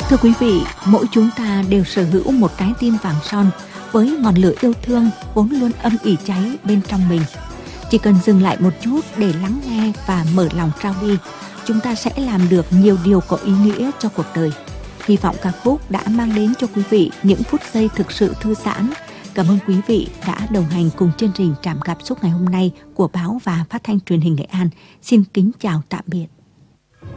Thưa quý vị, mỗi chúng ta đều sở hữu một trái tim vàng son với ngọn lửa yêu thương vốn luôn âm ỉ cháy bên trong mình. Chỉ cần dừng lại một chút để lắng nghe và mở lòng trao đi, chúng ta sẽ làm được nhiều điều có ý nghĩa cho cuộc đời. Hy vọng ca khúc đã mang đến cho quý vị những phút giây thực sự thư giãn. Cảm ơn quý vị đã đồng hành cùng chương trình Trạm Cảm Xúc ngày hôm nay của báo và phát thanh truyền hình Nghệ An. Xin kính chào tạm biệt.